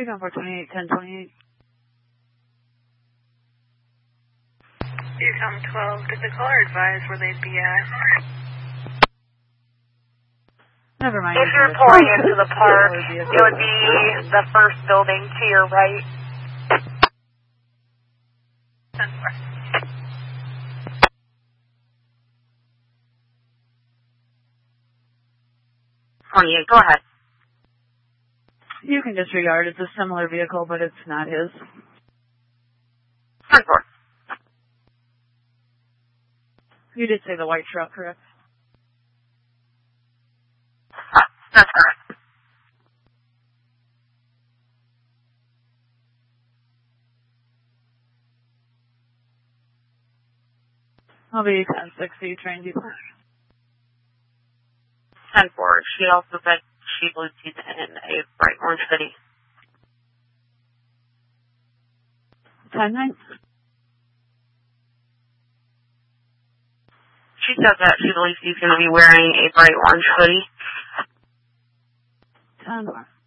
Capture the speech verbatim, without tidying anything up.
Three down four twenty-eight, ten twenty-eight. Yukon twelve, did the caller advise where they'd be at? Never mind. If you're pulling into the park, it would be the first building to your right. twenty-eight, go ahead. You can disregard. It's a similar vehicle, but it's not his. ten four. You did say the white truck, correct? Uh, that's correct. I'll be ten sixty, train depot. ten four. She also said she believes he's in a bright orange hoodie. ten nine. She said that she believes he's going to be wearing a bright orange hoodie. ten four.